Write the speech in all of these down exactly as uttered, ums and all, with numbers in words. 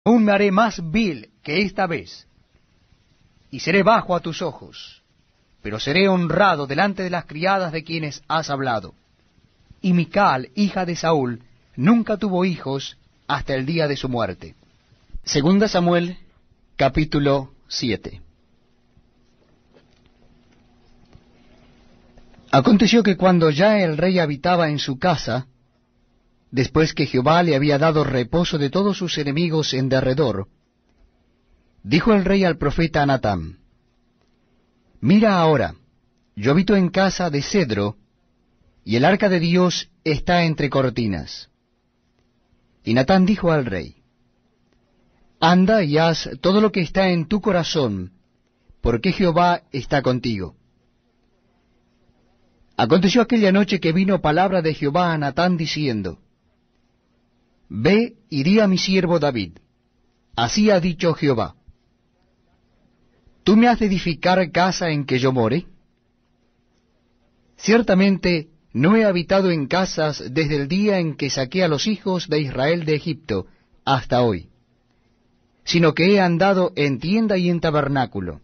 aún me haré más vil que esta vez, y seré bajo a tus ojos, pero seré honrado delante de las criadas de quienes has hablado. Y Mical, hija de Saúl, nunca tuvo hijos hasta el día de su muerte. Segunda Samuel, capítulo siete. Aconteció que cuando ya el rey habitaba en su casa, después que Jehová le había dado reposo de todos sus enemigos en derredor, dijo el rey al profeta Natán: Mira ahora, yo habito en casa de cedro, y el arca de Dios está entre cortinas. Y Natán dijo al rey: Anda y haz todo lo que está en tu corazón, porque Jehová está contigo. Aconteció aquella noche que vino palabra de Jehová a Natán diciendo: Ve y di a mi siervo David, así ha dicho Jehová: ¿Tú me has de edificar casa en que yo more? Ciertamente no he habitado en casas desde el día en que saqué a los hijos de Israel de Egipto hasta hoy, sino que he andado en tienda y en tabernáculo.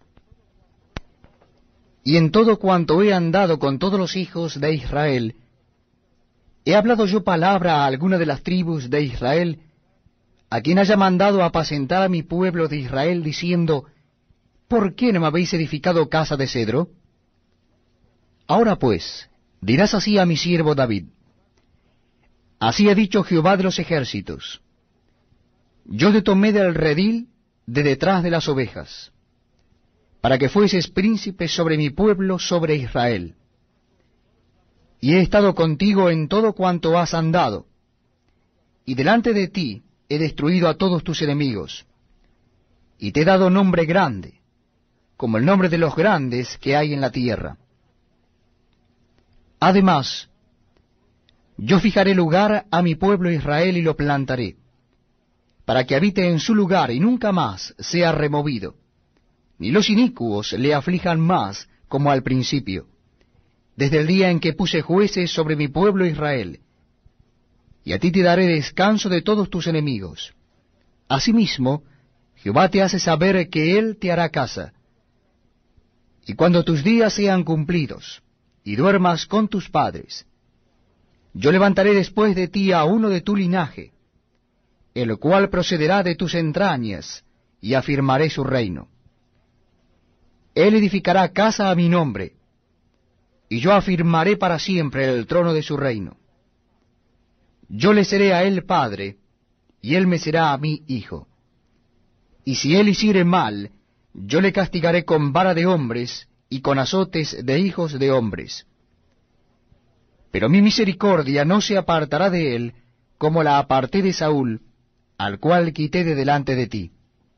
Y en todo cuanto he andado con todos los hijos de Israel, ¿he hablado yo palabra a alguna de las tribus de Israel, a quien haya mandado apacentar a mi pueblo de Israel, diciendo: ¿Por qué no me habéis edificado casa de cedro? Ahora pues, dirás así a mi siervo David: Así ha dicho Jehová de los ejércitos: Yo te tomé del redil de detrás de las ovejas, para que fueses príncipe sobre mi pueblo, sobre Israel. Y he estado contigo en todo cuanto has andado, y delante de ti he destruido a todos tus enemigos, y te he dado nombre grande, como el nombre de los grandes que hay en la tierra. Además, yo fijaré lugar a mi pueblo Israel y lo plantaré, para que habite en su lugar y nunca más sea removido, ni los inicuos le aflijan más como al principio, desde el día en que puse jueces sobre mi pueblo Israel. Y a ti te daré descanso de todos tus enemigos. Asimismo, Jehová te hace saber que Él te hará casa. Y cuando tus días sean cumplidos, y duermas con tus padres, yo levantaré después de ti a uno de tu linaje, el cual procederá de tus entrañas, y afirmaré su reino. Él edificará casa a mi nombre, y yo afirmaré para siempre el trono de su reino. Yo le seré a él padre, y él me será a mí hijo. Y si él hiciere mal, yo le castigaré con vara de hombres, y con azotes de hijos de hombres. Pero mi misericordia no se apartará de él, como la aparté de Saúl, al cual quité de delante de ti.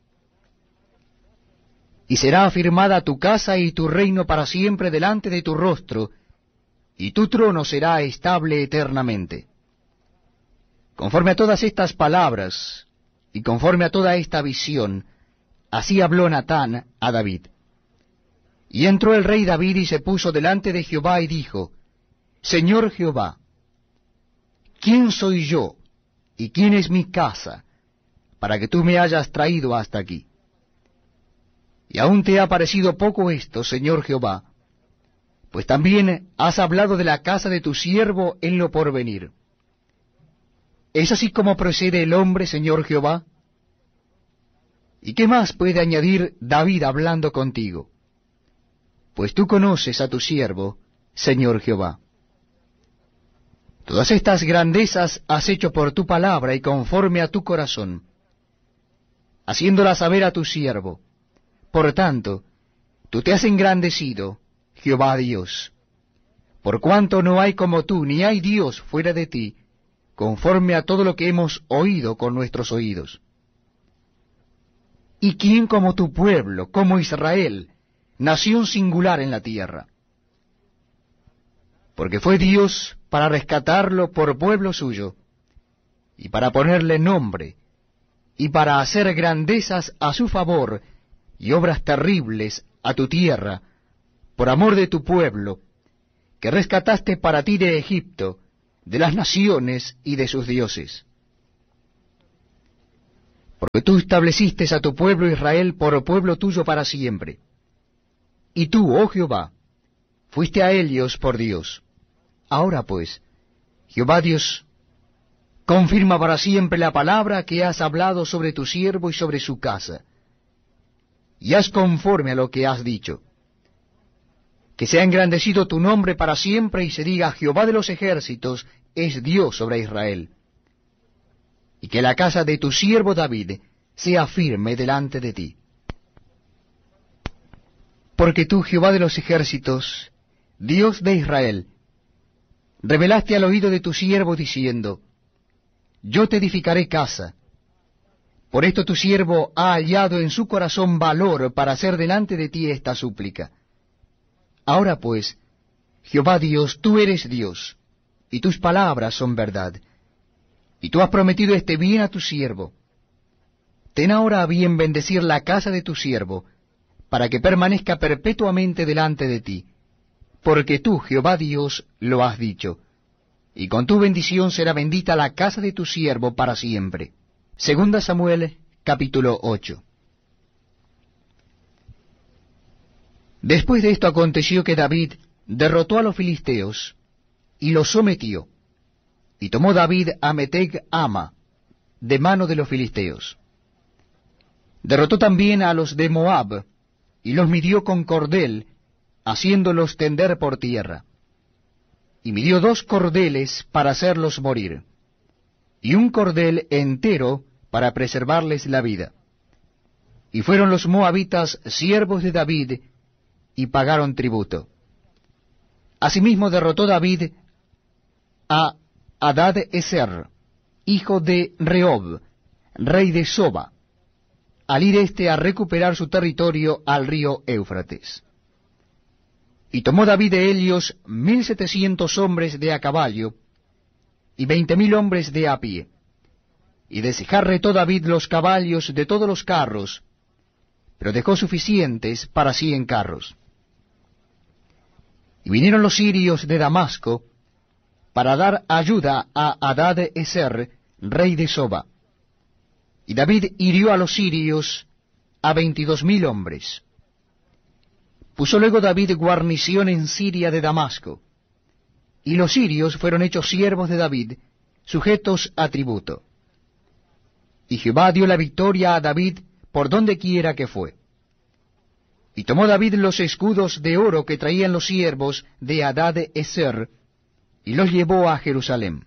Y será afirmada tu casa y tu reino para siempre delante de tu rostro, y tu trono será estable eternamente. Conforme a todas estas palabras, y conforme a toda esta visión, así habló Natán a David. Y entró el rey David y se puso delante de Jehová y dijo: Señor Jehová, ¿quién soy yo, y quién es mi casa, para que tú me hayas traído hasta aquí? Y aún te ha parecido poco esto, Señor Jehová, pues también has hablado de la casa de tu siervo en lo porvenir. ¿Es así como procede el hombre, Señor Jehová? ¿Y qué más puede añadir David hablando contigo? Pues tú conoces a tu siervo, Señor Jehová. Todas estas grandezas has hecho por tu palabra y conforme a tu corazón, haciéndolas saber a tu siervo. Por tanto, tú te has engrandecido, Jehová Dios, por cuanto no hay como tú, ni hay Dios fuera de ti, conforme a todo lo que hemos oído con nuestros oídos. ¿Y quién como tu pueblo, como Israel, nación singular en la tierra? Porque fue Dios para rescatarlo por pueblo suyo, y para ponerle nombre, y para hacer grandezas a su favor, y obras terribles a tu tierra, por amor de tu pueblo, que rescataste para ti de Egipto, de las naciones y de sus dioses. porque tú estableciste a tu pueblo Israel por pueblo tuyo para siempre. Y tú, oh Jehová, fuiste a ellos por Dios. Ahora pues, Jehová Dios, confirma para siempre la palabra que has hablado sobre tu siervo y sobre su casa, y haz conforme a lo que has dicho. Que sea engrandecido tu nombre para siempre, y se diga, Jehová de los ejércitos es Dios sobre Israel. Y que la casa de tu siervo David sea firme delante de ti. Porque tú, Jehová de los ejércitos, Dios de Israel, revelaste al oído de tu siervo diciendo, yo te edificaré casa. Por esto tu siervo ha hallado en su corazón valor para hacer delante de ti esta súplica. Ahora pues, Jehová Dios, tú eres Dios, y tus palabras son verdad, y tú has prometido este bien a tu siervo. Ten ahora a bien bendecir la casa de tu siervo, para que permanezca perpetuamente delante de ti, porque tú, Jehová Dios, lo has dicho, y con tu bendición será bendita la casa de tu siervo para siempre. Segunda Samuel, capítulo ocho. Después de esto aconteció que David derrotó a los filisteos, y los sometió, y tomó David a Meteg Ama, de mano de los filisteos. Derrotó también a los de Moab, y los midió con cordel, haciéndolos tender por tierra. Y midió dos cordeles para hacerlos morir, y un cordel entero para preservarles la vida. Y fueron los moabitas siervos de David, y pagaron tributo. Asimismo derrotó David a Hadad-ezer, hijo de Rehob, rey de Soba, al ir éste a recuperar su territorio al río Éufrates. Y tomó David de ellos mil setecientos hombres de a caballo, y veinte mil hombres de a pie. Y desjarretó David los caballos de todos los carros, pero dejó suficientes para cien carros. Y vinieron los sirios de Damasco, para dar ayuda a Hadad-ezer, rey de Soba. Y David hirió a los sirios a veintidós mil hombres. Puso luego David guarnición en Siria de Damasco, y los sirios fueron hechos siervos de David, sujetos a tributo. Y Jehová dio la victoria a David por donde quiera que fue. Y tomó David los escudos de oro que traían los siervos de Hadad-ezer, y los llevó a Jerusalén.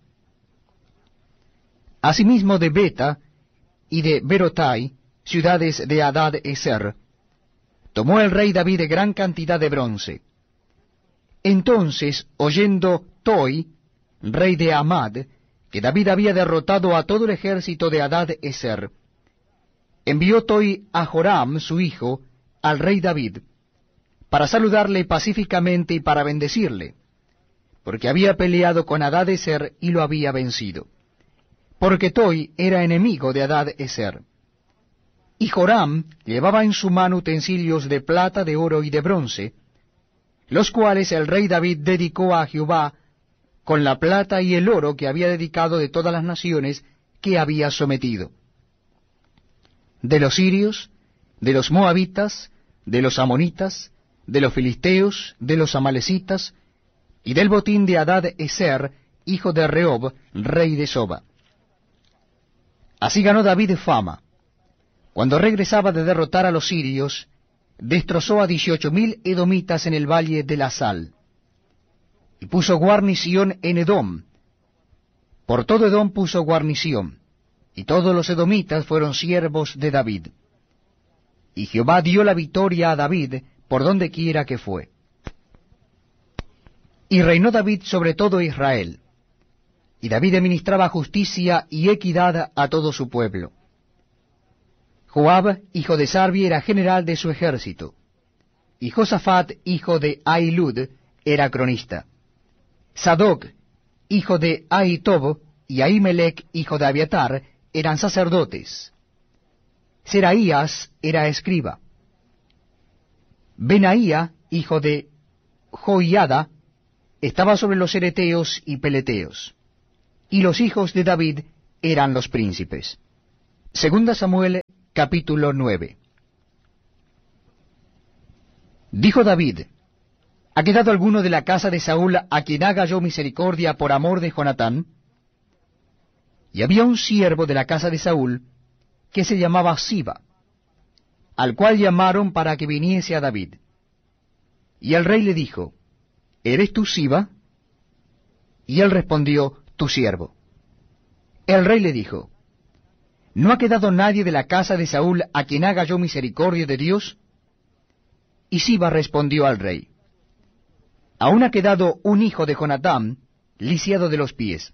Asimismo de Beta y de Berotai, ciudades de Hadad-ezer, tomó el rey David gran cantidad de bronce. Entonces, oyendo Toi, rey de Amad, que David había derrotado a todo el ejército de Hadad-ezer, envió Toi a Joram, su hijo, al rey David, para saludarle pacíficamente y para bendecirle, porque había peleado con Hadad-ezer y lo había vencido, porque Toi era enemigo de Hadad-ezer. Y Joram llevaba en su mano utensilios de plata, de oro y de bronce, los cuales el rey David dedicó a Jehová con la plata y el oro que había dedicado de todas las naciones que había sometido, de los sirios, de los moabitas, de los amonitas, de los filisteos, de los amalecitas, y del botín de Hadad-ezer, hijo de Rehob, rey de Soba. Así ganó David fama. Cuando regresaba de derrotar a los sirios, destrozó a dieciocho mil edomitas en el valle de la Sal, y puso guarnición en Edom. Por todo Edom puso guarnición, y todos los edomitas fueron siervos de David. Y Jehová dio la victoria a David por donde quiera que fue. Y reinó David sobre todo Israel, y David administraba justicia y equidad a todo su pueblo. Joab, hijo de Sarvi, era general de su ejército, y Josafat, hijo de Ahilud, era cronista. Sadoc, hijo de Ahitob, y Ahimelech, hijo de Abiatar, eran sacerdotes. Seraías era escriba. Benaía, hijo de Joiada, estaba sobre los ereteos y peleteos. Y los hijos de David eran los príncipes. Segunda Samuel, capítulo nueve. Dijo David: ¿Ha quedado alguno de la casa de Saúl a quien haga yo misericordia por amor de Jonatán? Y había un siervo de la casa de Saúl que se llamaba Siba, al cual llamaron para que viniese a David. Y el rey le dijo: ¿Eres tú Siba? Y él respondió: Tu siervo. El rey le dijo: ¿No ha quedado nadie de la casa de Saúl a quien haga yo misericordia de Dios? Y Siba respondió al rey: Aún ha quedado un hijo de Jonatán, lisiado de los pies.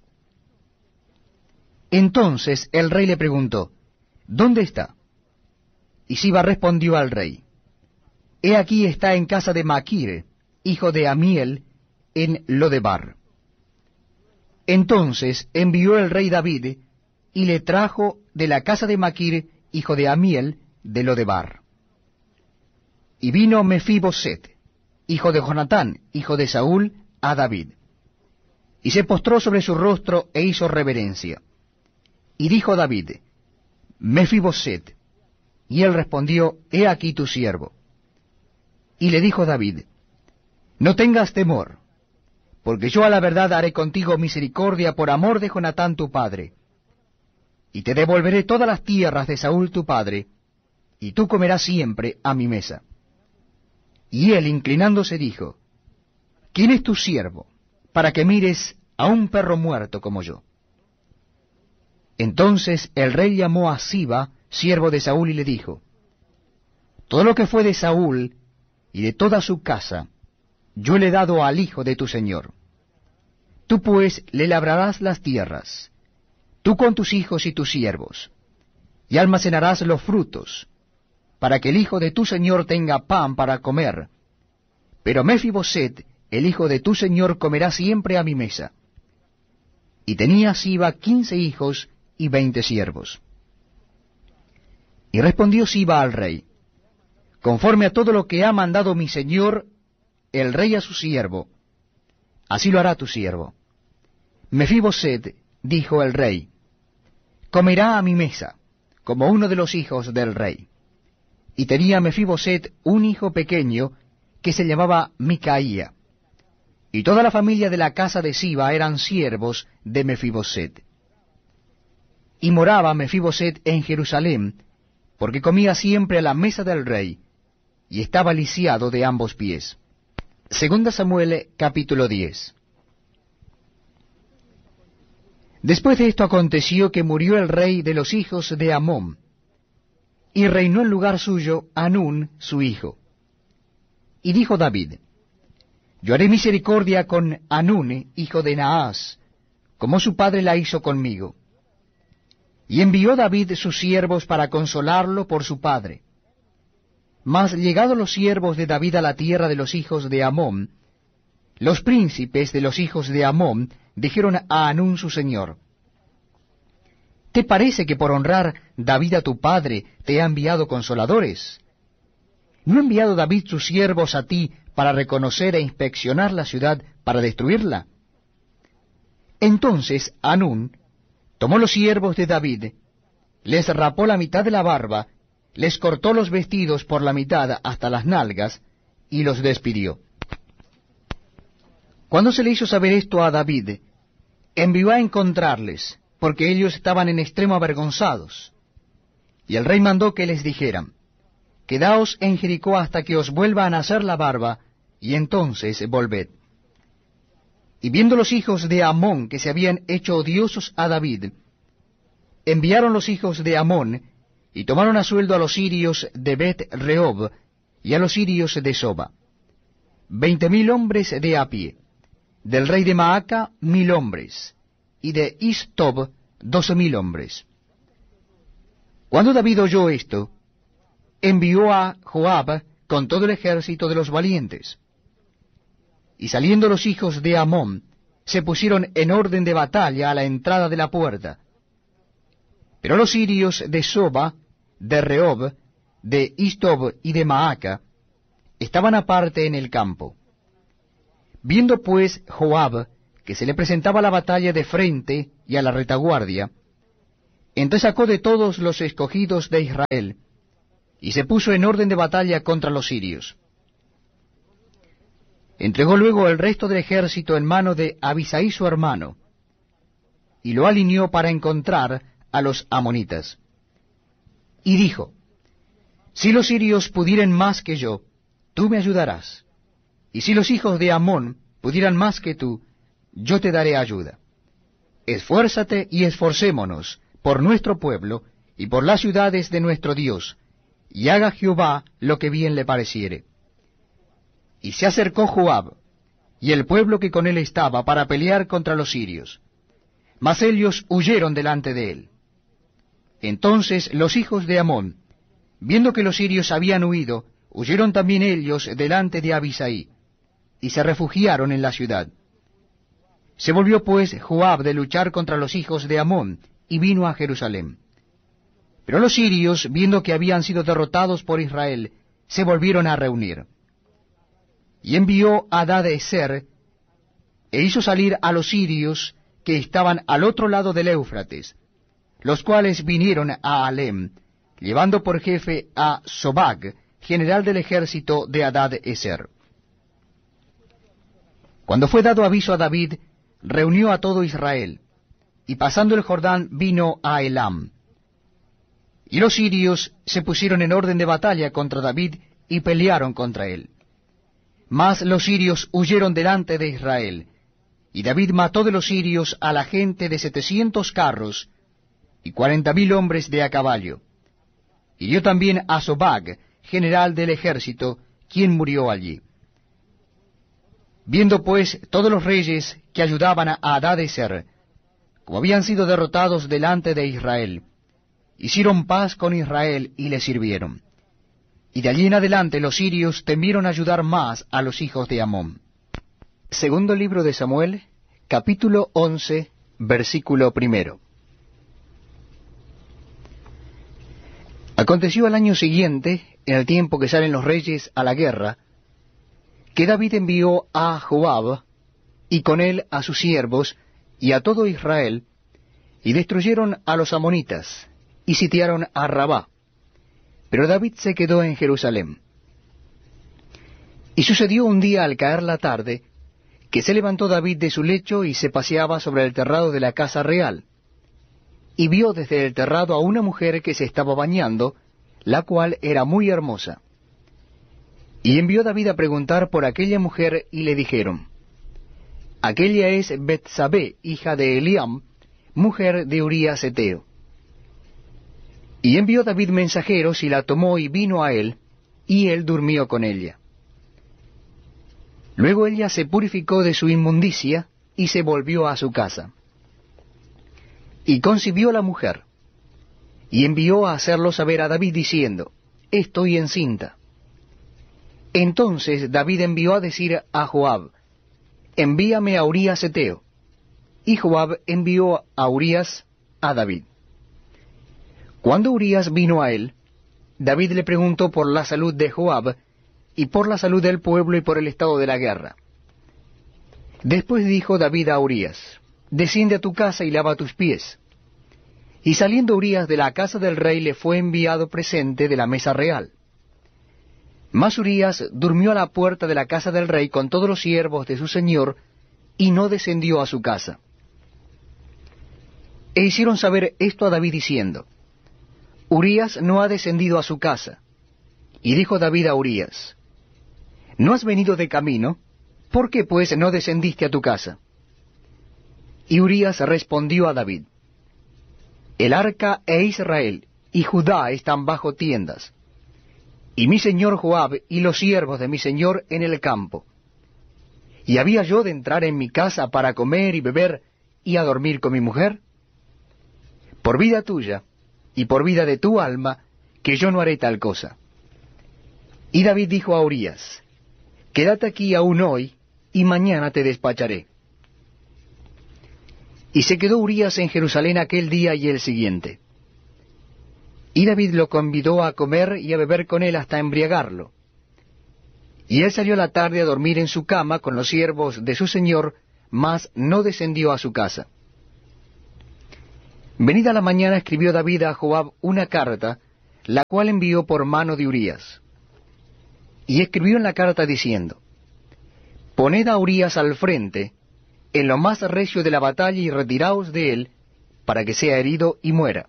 Entonces el rey le preguntó: ¿Dónde está? Y Siba respondió al rey: He aquí está en casa de Maquir, hijo de Amiel, en Lodebar. Entonces envió el rey David, y le trajo de la casa de Maquir, hijo de Amiel, de Lodebar. Y vino Mefiboset, hijo de Jonatán, hijo de Saúl, a David. Y se postró sobre su rostro e hizo reverencia. Y dijo David: Mefiboset. Y él respondió: He aquí tu siervo. Y le dijo David: No tengas temor, porque yo a la verdad haré contigo misericordia por amor de Jonatán tu padre. Y te devolveré todas las tierras de Saúl tu padre, y tú comerás siempre a mi mesa. Y él, inclinándose, dijo: ¿Quién es tu siervo, para que mires a un perro muerto como yo? Entonces el rey llamó a Siba, siervo de Saúl, y le dijo: Todo lo que fue de Saúl y de toda su casa, yo le he dado al hijo de tu señor. Tú pues le labrarás las tierras, tú con tus hijos y tus siervos, y almacenarás los frutos, para que el hijo de tu señor tenga pan para comer. Pero Mefiboset, el hijo de tu señor, comerá siempre a mi mesa. Y tenía Siba quince hijos y veinte siervos. Y respondió Siba al rey: Conforme a todo lo que ha mandado mi señor, el rey a su siervo, así lo hará tu siervo. Mefiboset, dijo el rey, comerá a mi mesa, como uno de los hijos del rey. Y tenía Mefiboset un hijo pequeño, que se llamaba Micaía. Y toda la familia de la casa de Siba eran siervos de Mefiboset. Y moraba Mefiboset en Jerusalén, porque comía siempre a la mesa del rey, y estaba lisiado de ambos pies. Segunda Samuel, capítulo diez. Después de esto aconteció que murió el rey de los hijos de Amón, y reinó en lugar suyo Hanún su hijo. Y dijo David: Yo haré misericordia con Hanún, hijo de Naas, como su padre la hizo conmigo. Y envió David sus siervos para consolarlo por su padre. Mas llegados los siervos de David a la tierra de los hijos de Amón, los príncipes de los hijos de Amón dijeron a Hanún su señor: ¿Te parece que por honrar David a tu padre te ha enviado consoladores? ¿No ha enviado David sus siervos a ti para reconocer e inspeccionar la ciudad para destruirla? Entonces Hanún tomó los siervos de David, les rapó la mitad de la barba, les cortó los vestidos por la mitad hasta las nalgas, y los despidió. Cuando se le hizo saber esto a David, envió a encontrarles, porque ellos estaban en extremo avergonzados. Y el rey mandó que les dijeran: Quedaos en Jericó hasta que os vuelva a nacer la barba, y entonces volved. Y viendo los hijos de Amón que se habían hecho odiosos a David, enviaron los hijos de Amón, y tomaron a sueldo a los sirios de Bet-Rehob, y a los sirios de Soba, veinte mil hombres de a pie, del rey de Maaca mil hombres, y de Istob doce mil hombres. Cuando David oyó esto, envió a Joab con todo el ejército de los valientes. Y saliendo los hijos de Amón, se pusieron en orden de batalla a la entrada de la puerta. Pero los sirios de Soba, de Rehob, de Istob y de Maaca estaban aparte en el campo. Viendo pues Joab que se le presentaba la batalla de frente y a la retaguardia, Entonces sacó de todos los escogidos de Israel, y se puso en orden de batalla contra los sirios. Entregó luego el resto del ejército en mano de Abisaí su hermano, y lo alineó para encontrar a los amonitas. Y dijo, si los sirios pudieren más que yo, tú me ayudarás, y si los hijos de Amón pudieran más que tú, yo te daré ayuda. Esfuérzate y esforcémonos por nuestro pueblo y por las ciudades de nuestro Dios, y haga Jehová lo que bien le pareciere. Y se acercó Joab, y el pueblo que con él estaba, para pelear contra los sirios. Mas ellos huyeron delante de él. Entonces los hijos de Amón, viendo que los sirios habían huido, huyeron también ellos delante de Abisaí, y se refugiaron en la ciudad. Se volvió pues Joab de luchar contra los hijos de Amón, y vino a Jerusalén. Pero los sirios, viendo que habían sido derrotados por Israel, se volvieron a reunir. Y envió a Hadad-ezer, e hizo salir a los sirios que estaban al otro lado del Éufrates, los cuales vinieron a Alem, llevando por jefe a Sobag, general del ejército de Hadad-ezer. Cuando fue dado aviso a David, reunió a todo Israel, y pasando el Jordán vino a Elam. Y los sirios se pusieron en orden de batalla contra David, y pelearon contra él. Mas los sirios huyeron delante de Israel, y David mató de los sirios a la gente de setecientos carros, y cuarenta mil hombres de a caballo. Y dio también a Sobag, general del ejército, quien murió allí. Viendo pues todos los reyes que ayudaban a Hadad-ezer, como habían sido derrotados delante de Israel, hicieron paz con Israel y le sirvieron. Y de allí en adelante los sirios temieron ayudar más a los hijos de Amón. Segundo libro de Samuel, capítulo once, versículo primero. Aconteció al año siguiente, en el tiempo que salen los reyes a la guerra, que David envió a Joab, y con él a sus siervos, y a todo Israel, y destruyeron a los amonitas, y sitiaron a Rabá. Pero David se quedó en Jerusalén. Y sucedió un día al caer la tarde, que se levantó David de su lecho y se paseaba sobre el terrado de la casa real, y vio desde el terrado a una mujer que se estaba bañando, la cual era muy hermosa. Y envió David a preguntar por aquella mujer, y le dijeron, aquella es Betsabé, hija de Eliam, mujer de Urías Heteo. Y envió David mensajeros, y la tomó y vino a él, y él durmió con ella. Luego ella se purificó de su inmundicia, y se volvió a su casa. Y concibió la mujer, y envió a hacerlo saber a David, diciendo, estoy encinta. Entonces David envió a decir a Joab, envíame a Urías Heteo. Y Joab envió a Urías a David. Cuando Urías vino a él, David le preguntó por la salud de Joab, y por la salud del pueblo y por el estado de la guerra. Después dijo David a Urías, desciende a tu casa y lava tus pies. Y saliendo Urías de la casa del rey, le fue enviado presente de la mesa real. Mas Urías durmió a la puerta de la casa del rey con todos los siervos de su señor, y no descendió a su casa. E hicieron saber esto a David diciendo, Urías no ha descendido a su casa. Y dijo David a Urías, ¿no has venido de camino? ¿Por qué pues no descendiste a tu casa? Y Urías respondió a David, el arca e Israel y Judá están bajo tiendas, y mi señor Joab y los siervos de mi señor en el campo. ¿Y había yo de entrar en mi casa para comer y beber y a dormir con mi mujer? Por vida tuya y por vida de tu alma, que yo no haré tal cosa. Y David dijo a Urías, quédate aquí aún hoy, y mañana te despacharé. Y se quedó Urías en Jerusalén aquel día y el siguiente. Y David lo convidó a comer y a beber con él hasta embriagarlo. Y él salió a la tarde a dormir en su cama con los siervos de su señor, mas no descendió a su casa. Venida la mañana escribió David a Joab una carta, la cual envió por mano de Urías. Y escribió en la carta diciendo: Poned a Urías al frente, en lo más recio de la batalla, y retiraos de él, para que sea herido y muera.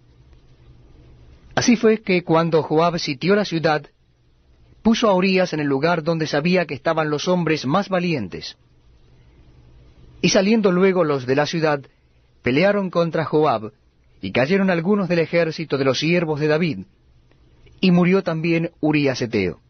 Así fue que cuando Joab sitió la ciudad, puso a Urías en el lugar donde sabía que estaban los hombres más valientes. Y saliendo luego los de la ciudad, pelearon contra Joab, y cayeron algunos del ejército de los siervos de David, y murió también Urías heteo.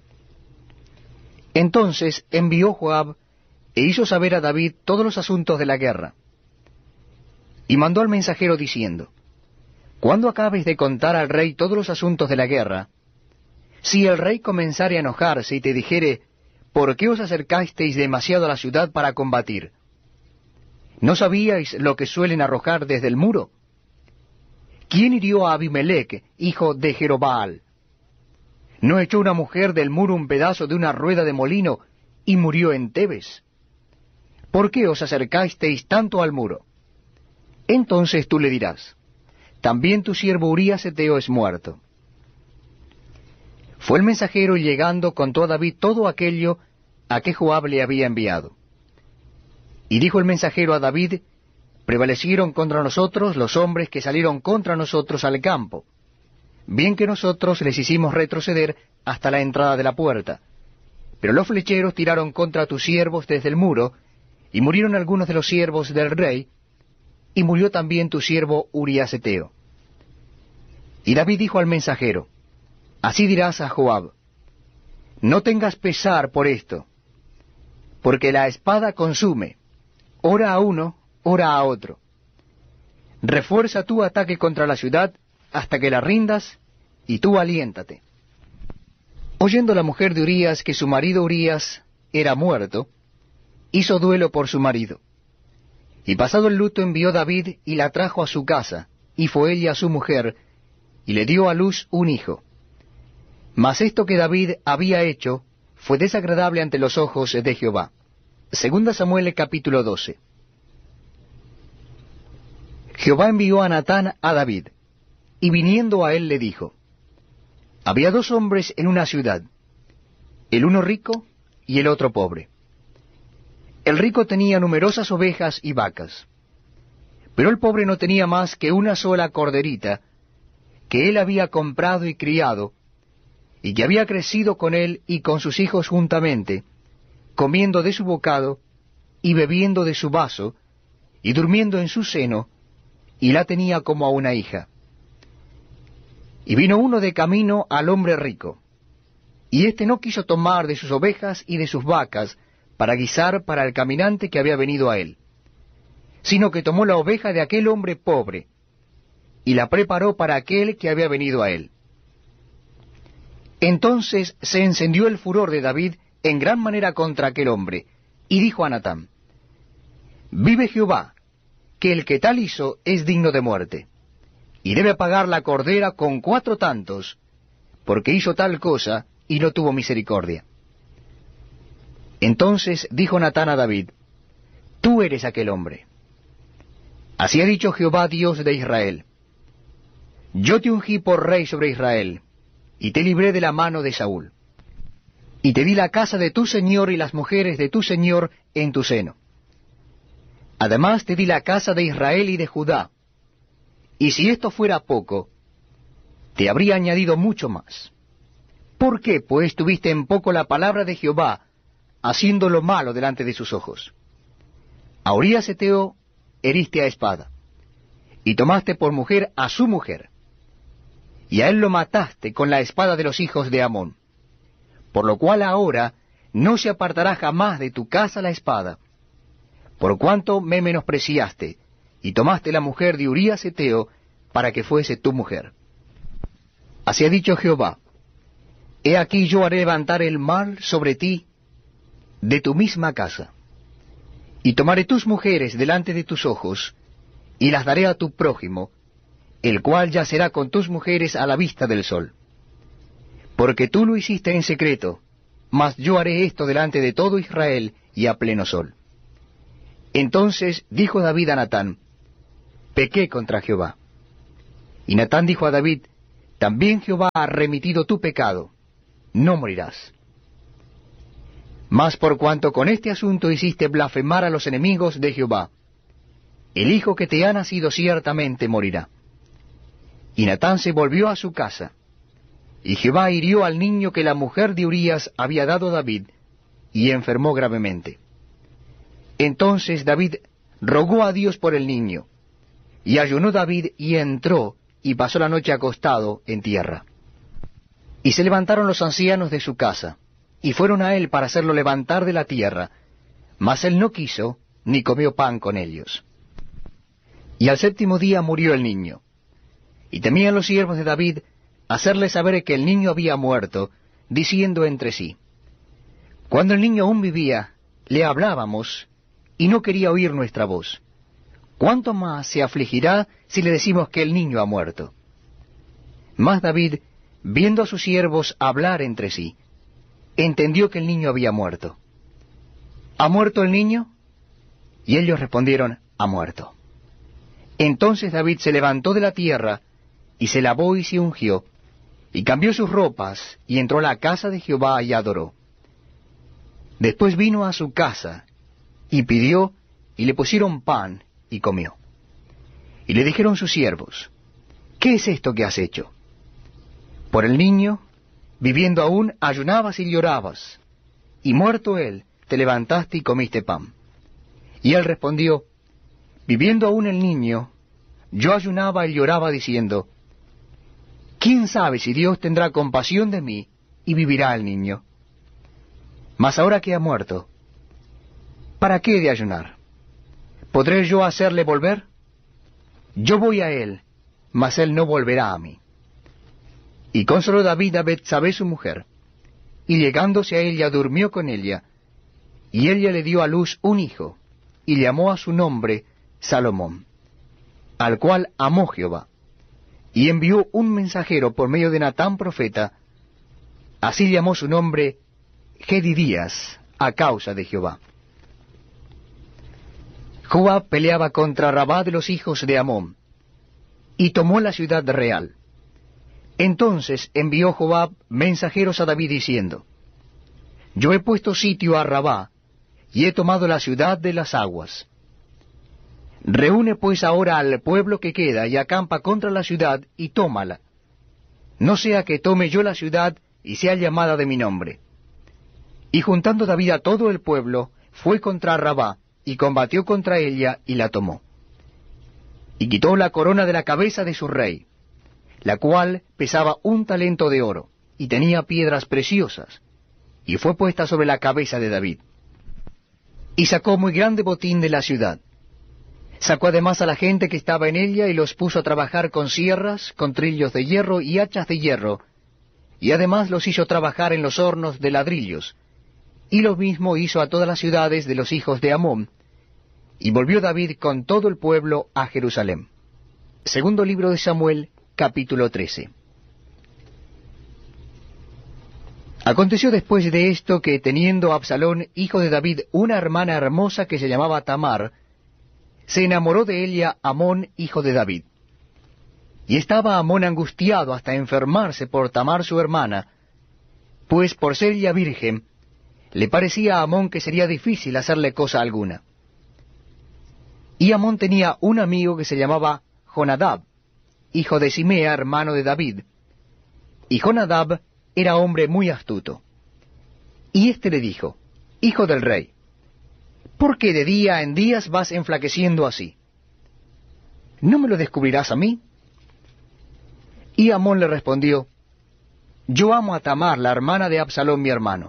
Entonces envió Joab, e hizo saber a David todos los asuntos de la guerra. Y mandó al mensajero diciendo: Cuando acabes de contar al rey todos los asuntos de la guerra, si el rey comenzare a enojarse y te dijere: ¿Por qué os acercasteis demasiado a la ciudad para combatir? ¿No sabíais lo que suelen arrojar desde el muro? ¿Quién hirió a Abimelech, hijo de Jerobaal? ¿No echó una mujer del muro un pedazo de una rueda de molino y murió en Tebes? ¿Por qué os acercasteis tanto al muro? Entonces tú le dirás: También tu siervo Urías heteo es muerto. Fue el mensajero, y llegando contó a David todo aquello a que Joab le había enviado. Y dijo el mensajero a David: Prevalecieron contra nosotros los hombres que salieron contra nosotros al campo. Bien que nosotros les hicimos retroceder hasta la entrada de la puerta. Pero los flecheros tiraron contra tus siervos desde el muro, y murieron algunos de los siervos del rey, y murió también tu siervo Urías heteo. Y David dijo al mensajero: Así dirás a Joab: No tengas pesar por esto, porque la espada consume, ora a uno, ora a otro. Refuerza tu ataque contra la ciudad hasta que la rindas, y tú aliéntate. Oyendo la mujer de Urías que su marido Urías era muerto, hizo duelo por su marido. Y pasado el luto envió David y la trajo a su casa, y fue ella su mujer, y le dio a luz un hijo. Mas esto que David había hecho fue desagradable ante los ojos de Jehová. Segunda Samuel capítulo doce. Jehová envió a Natán a David, y viniendo a él le dijo: Había dos hombres en una ciudad, el uno rico y el otro pobre. El rico tenía numerosas ovejas y vacas, pero el pobre no tenía más que una sola corderita, que él había comprado y criado, y que había crecido con él y con sus hijos juntamente, comiendo de su bocado, y bebiendo de su vaso, y durmiendo en su seno, y la tenía como a una hija. Y vino uno de camino al hombre rico, y éste no quiso tomar de sus ovejas y de sus vacas para guisar para el caminante que había venido a él, sino que tomó la oveja de aquel hombre pobre, y la preparó para aquel que había venido a él. Entonces se encendió el furor de David en gran manera contra aquel hombre, y dijo a Natán: Vive Jehová, que el que tal hizo es digno de muerte, y debe pagar la cordera con cuatro tantos, porque hizo tal cosa y no tuvo misericordia. Entonces dijo Natán a David: Tú eres aquel hombre. Así ha dicho Jehová Dios de Israel: Yo te ungí por rey sobre Israel, y te libré de la mano de Saúl, y te di la casa de tu señor y las mujeres de tu señor en tu seno. Además te di la casa de Israel y de Judá, y si esto fuera poco, te habría añadido mucho más. ¿Por qué, pues, tuviste en poco la palabra de Jehová, haciendo lo malo delante de sus ojos? A Urías heteo heriste a espada, y tomaste por mujer a su mujer, y a él lo mataste con la espada de los hijos de Amón. Por lo cual ahora no se apartará jamás de tu casa la espada, por cuanto me menospreciaste, y tomaste la mujer de Urías heteo para que fuese tu mujer. Así ha dicho Jehová: He aquí yo haré levantar el mal sobre ti de tu misma casa, y tomaré tus mujeres delante de tus ojos, y las daré a tu prójimo, el cual yacerá con tus mujeres a la vista del sol. Porque tú lo hiciste en secreto, mas yo haré esto delante de todo Israel y a pleno sol. Entonces dijo David a Natán: pequé contra Jehová. Y Natán dijo a David, también Jehová ha remitido tu pecado, no morirás. Mas por cuanto con este asunto hiciste blasfemar a los enemigos de Jehová, el hijo que te ha nacido ciertamente morirá. Y Natán se volvió a su casa, y Jehová hirió al niño que la mujer de Urías había dado a David, y enfermó gravemente. Entonces David rogó a Dios por el niño, y ayunó David, y entró, y pasó la noche acostado en tierra. Y se levantaron los ancianos de su casa, y fueron a él para hacerlo levantar de la tierra, mas él no quiso, ni comió pan con ellos. Y al séptimo día murió el niño. Y temían los siervos de David hacerle saber que el niño había muerto, diciendo entre sí, cuando el niño aún vivía, le hablábamos, y no quería oír nuestra voz. ¿Cuánto más se afligirá si le decimos que el niño ha muerto? Mas David, viendo a sus siervos hablar entre sí, entendió que el niño había muerto. ¿Ha muerto el niño? Y ellos respondieron, ha muerto. Entonces David se levantó de la tierra, y se lavó y se ungió, y cambió sus ropas, y entró a la casa de Jehová y adoró. Después vino a su casa, y pidió, y le pusieron pan, y comió. Y le dijeron sus siervos, ¿qué es esto que has hecho? Por el niño, viviendo aún, ayunabas y llorabas, y muerto él, te levantaste y comiste pan. Y él respondió, viviendo aún el niño, yo ayunaba y lloraba diciendo, ¿quién sabe si Dios tendrá compasión de mí y vivirá el niño? Mas ahora que ha muerto, ¿para qué he de ayunar? ¿Podré yo hacerle volver? Yo voy a él, mas él no volverá a mí. Y consoló David a Betsabé su mujer, y llegándose a ella durmió con ella, y ella le dio a luz un hijo, y llamó a su nombre Salomón, al cual amó Jehová, y envió un mensajero por medio de Natán profeta, así llamó su nombre Gedidías, a causa de Jehová. Joab peleaba contra Rabá de los hijos de Amón, y tomó la ciudad real. Entonces envió Joab mensajeros a David diciendo, yo he puesto sitio a Rabá, y he tomado la ciudad de las aguas. Reúne pues ahora al pueblo que queda, y acampa contra la ciudad, y tómala. No sea que tome yo la ciudad, y sea llamada de mi nombre. Y juntando David a todo el pueblo, fue contra Rabá, y combatió contra ella, y la tomó. Y quitó la corona de la cabeza de su rey, la cual pesaba un talento de oro, y tenía piedras preciosas, y fue puesta sobre la cabeza de David. Y sacó muy grande botín de la ciudad. Sacó además a la gente que estaba en ella, y los puso a trabajar con sierras, con trillos de hierro y hachas de hierro, y además los hizo trabajar en los hornos de ladrillos, y lo mismo hizo a todas las ciudades de los hijos de Amón, y volvió David con todo el pueblo a Jerusalén. Segundo libro de Samuel, capítulo trece. Aconteció después de esto que, teniendo Absalón, hijo de David, una hermana hermosa que se llamaba Tamar, se enamoró de ella Amón, hijo de David. Y estaba Amón angustiado hasta enfermarse por Tamar su hermana, pues por ser ella virgen, le parecía a Amón que sería difícil hacerle cosa alguna. Y Amón tenía un amigo que se llamaba Jonadab, hijo de Simea, hermano de David. Y Jonadab era hombre muy astuto. Y éste le dijo, hijo del rey, ¿por qué de día en días vas enflaqueciendo así? ¿No me lo descubrirás a mí? Y Amón le respondió, yo amo a Tamar, la hermana de Absalón mi hermano.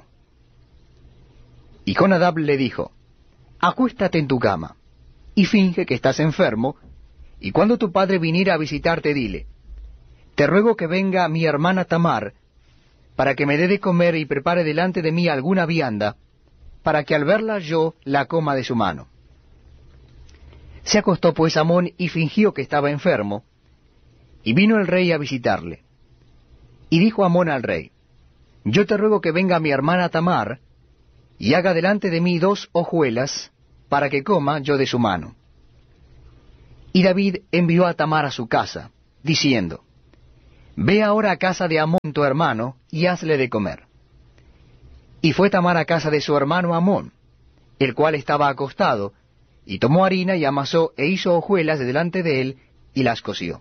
Y Jonadab le dijo, acuéstate en tu cama, y finge que estás enfermo, y cuando tu padre viniera a visitarte, dile, te ruego que venga mi hermana Tamar, para que me dé de comer y prepare delante de mí alguna vianda, para que al verla yo la coma de su mano. Se acostó pues Amón y fingió que estaba enfermo, y vino el rey a visitarle. Y dijo Amón al rey, yo te ruego que venga mi hermana Tamar, y haga delante de mí dos hojuelas, para que coma yo de su mano. Y David envió a Tamar a su casa, diciendo, Ve ahora a casa de Amón tu hermano, y hazle de comer. Y fue Tamar a casa de su hermano Amón, el cual estaba acostado, y tomó harina y amasó e hizo hojuelas de delante de él, y las coció.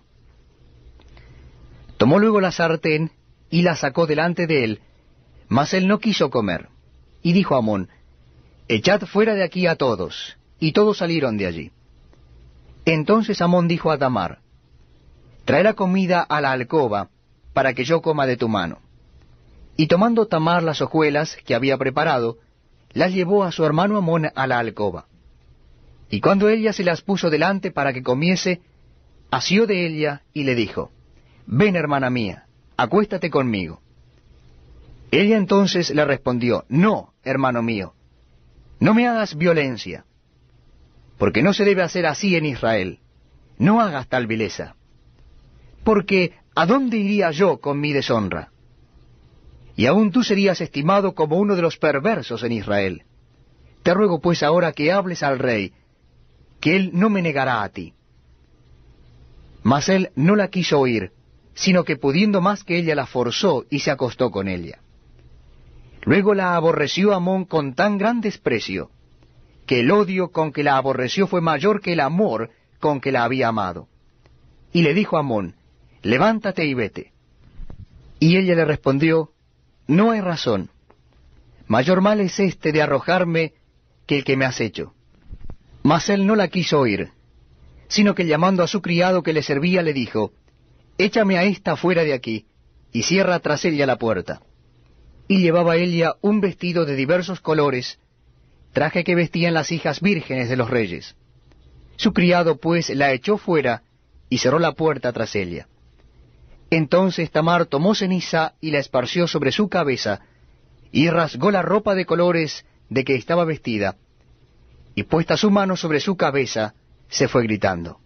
Tomó luego la sartén, y la sacó delante de él, mas él no quiso comer. Y dijo a Amón, Echad fuera de aquí a todos. Y todos salieron de allí. Entonces Amón dijo a Tamar, Trae la comida a la alcoba, para que yo coma de tu mano. Y tomando Tamar las hojuelas que había preparado, las llevó a su hermano Amón a la alcoba. Y cuando ella se las puso delante para que comiese, asió de ella y le dijo, Ven, hermana mía, acuéstate conmigo. Ella entonces le respondió, No, hermano mío, no me hagas violencia, porque no se debe hacer así en Israel. No hagas tal vileza. Porque ¿a dónde iría yo con mi deshonra? Y aún tú serías estimado como uno de los perversos en Israel. Te ruego pues ahora que hables al rey, que él no me negará a ti. Mas él no la quiso oír, sino que pudiendo más que ella la forzó y se acostó con ella. Luego la aborreció Amón con tan gran desprecio, que el odio con que la aborreció fue mayor que el amor con que la había amado. Y le dijo a Amón, Levántate y vete. Y ella le respondió, No hay razón. Mayor mal es este de arrojarme que el que me has hecho. Mas él no la quiso oír, sino que llamando a su criado que le servía le dijo, Échame a esta fuera de aquí, y cierra tras ella la puerta. Y llevaba ella un vestido de diversos colores, traje que vestían las hijas vírgenes de los reyes. Su criado pues la echó fuera y cerró la puerta tras ella. Entonces Tamar tomó ceniza y la esparció sobre su cabeza, y rasgó la ropa de colores de que estaba vestida, y puesta su mano sobre su cabeza, se fue gritando.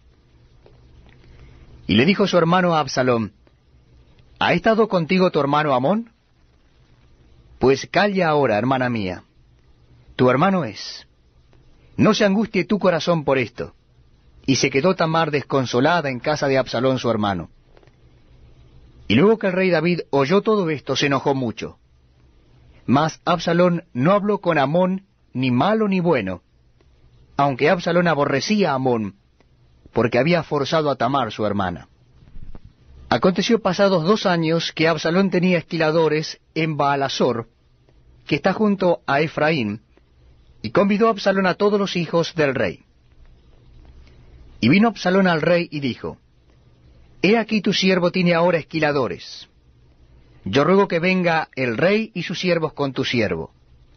Y le dijo su hermano a Absalom, ¿Ha estado contigo tu hermano Amón? Pues calla ahora, hermana mía. Tu hermano es. No se angustie tu corazón por esto. Y se quedó Tamar desconsolada en casa de Absalón su hermano. Y luego que el rey David oyó todo esto, se enojó mucho. Mas Absalón no habló con Amón ni malo ni bueno, aunque Absalón aborrecía a Amón, porque había forzado a Tamar su hermana. Aconteció pasados dos años que Absalón tenía esquiladores en Baalasor, que está junto a Efraín, y convidó a Absalón a todos los hijos del rey. Y vino Absalón al rey y dijo, He aquí tu siervo tiene ahora esquiladores. Yo ruego que venga el rey y sus siervos con tu siervo.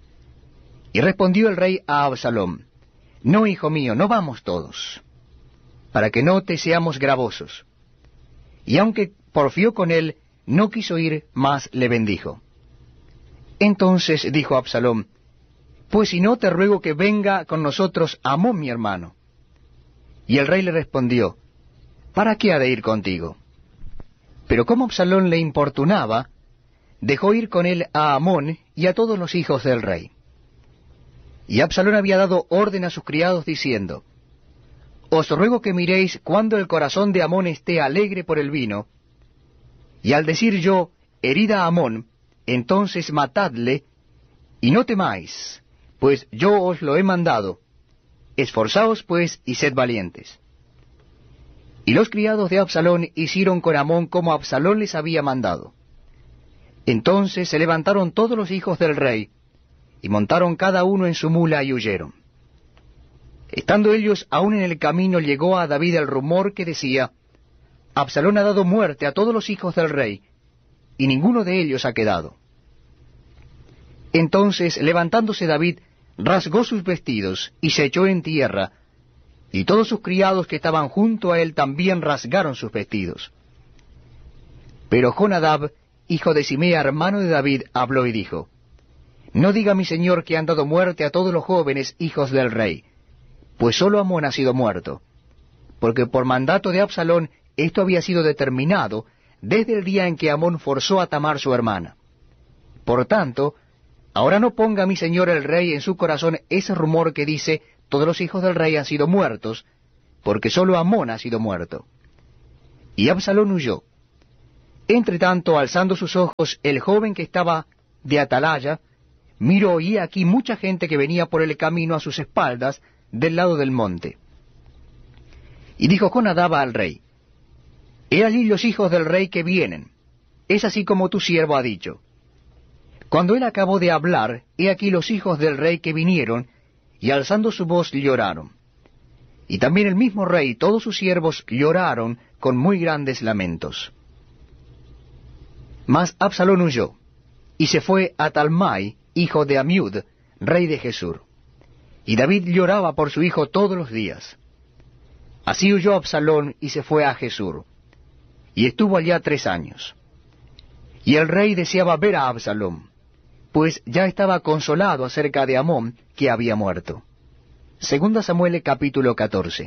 Y respondió el rey a Absalom, No, hijo mío, no vamos todos, para que no te seamos gravosos. Y aunque porfió con él, no quiso ir, mas le bendijo. Entonces dijo Absalom, Pues si no, te ruego que venga con nosotros Amón mi hermano. Y el rey le respondió, ¿Para qué ha de ir contigo? Pero como Absalón le importunaba, dejó ir con él a Amón y a todos los hijos del rey. Y Absalón había dado orden a sus criados diciendo, Os ruego que miréis cuando el corazón de Amón esté alegre por el vino, y al decir yo, herida a Amón, entonces matadle, y no temáis, pues yo os lo he mandado. Esforzaos pues y sed valientes. Y los criados de Absalón hicieron con Amón como Absalón les había mandado. Entonces se levantaron todos los hijos del rey, y montaron cada uno en su mula y huyeron. Estando ellos aún en el camino, llegó a David el rumor que decía, Absalón ha dado muerte a todos los hijos del rey, y ninguno de ellos ha quedado. Entonces, levantándose David, rasgó sus vestidos, y se echó en tierra, y todos sus criados que estaban junto a él también rasgaron sus vestidos. Pero Jonadab, hijo de Simea, hermano de David, habló y dijo, No diga mi señor que han dado muerte a todos los jóvenes hijos del rey, pues sólo Amón ha sido muerto, porque por mandato de Absalón esto había sido determinado desde el día en que Amón forzó a Tamar su hermana. Por tanto, ahora no ponga mi señor el rey en su corazón ese rumor que dice, todos los hijos del rey han sido muertos, porque sólo Amón ha sido muerto. Y Absalón huyó. Entre tanto, alzando sus ojos, el joven que estaba de atalaya, miró y he aquí mucha gente que venía por el camino a sus espaldas del lado del monte. Y dijo Jonadab al rey, he allí los hijos del rey que vienen, es así como tu siervo ha dicho. Cuando él acabó de hablar, he aquí los hijos del rey que vinieron, y alzando su voz lloraron. Y también el mismo rey y todos sus siervos lloraron con muy grandes lamentos. Mas Absalón huyó, y se fue a Talmai, hijo de Amiud, rey de Gesur. Y David lloraba por su hijo todos los días. Así huyó Absalón y se fue a Gesur, y estuvo allá tres años. Y el rey deseaba ver a Absalón, pues ya estaba consolado acerca de Amón, que había muerto. Segunda Samuel capítulo catorce.